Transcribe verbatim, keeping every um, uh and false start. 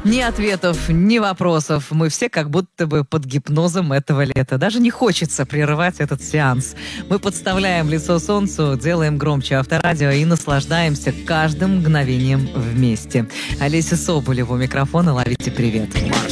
Ни ответов, ни вопросов. Мы все как будто бы под гипнозом этого лета. Даже не хочется прерывать этот сеанс. Мы подставляем лицо солнцу, делаем громче Авторадио и наслаждаемся каждым мгновением вместе. Олеся Соболева у микрофона. Ловите привет.